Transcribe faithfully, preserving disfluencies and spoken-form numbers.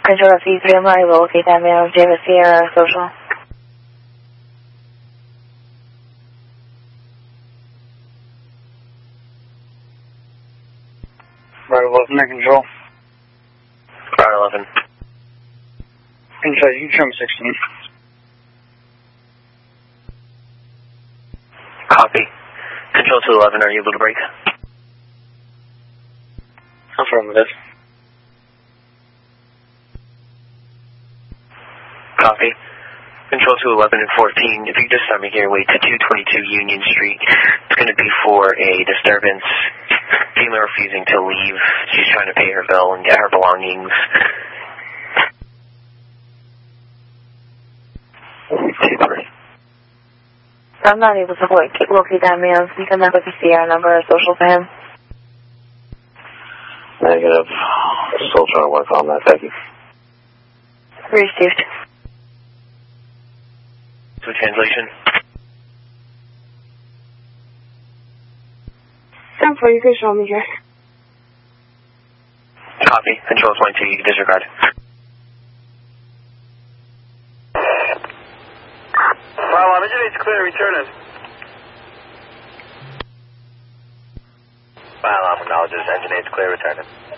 Control F E three, I'm not able to locate that man. David Sierra, social. Right eleven, air control. Right eleven. Control, you can trim sixteen. Copy. Control two eleven, are you able to break? Affirmative. Copy. Control two eleven and fourteen, if you could just stop me here, wait to two twenty-two Union Street. It's going to be for a disturbance. Female refusing to leave. She's trying to pay her bill and get her belongings. two three. I'm not able to locate that man. You can have the Sierra number or social for him. Negative. Still trying to work on that, thank you. Received. To translation. ten four, you can show me here. Copy. Control twenty-two, you can disregard. Fire alarm, engine eight's clear, returning. Fire alarm acknowledges engine eight's clear, returning.